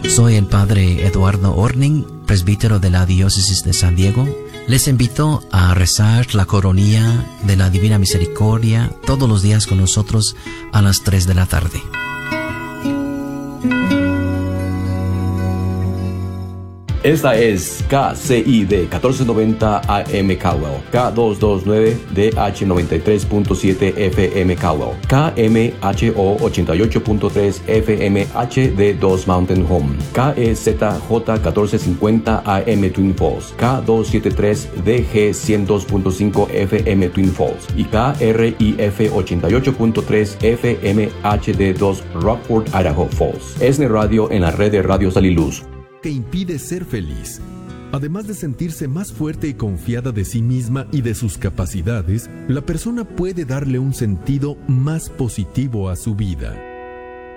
Soy el Padre Eduardo Orning, presbítero de la Diócesis de San Diego. Les invito a rezar la coronilla de la Divina Misericordia todos los días con nosotros a las 3 de la tarde. Esta es KCID 1490 AM Caldwell, K229DH 93.7 FM Caldwell, KMHO 88.3 FM HD2 Mountain Home, KEZJ 1450 AM Twin Falls, K273DG 102.5 FM Twin Falls y KRIF 88.3 FM HD2 Rockford, Idaho Falls. ESNE Radio en la red de Radio Sal y Luz. Que impide ser feliz. Además de sentirse más fuerte y confiada de sí misma y de sus capacidades, la persona puede darle un sentido más positivo a su vida.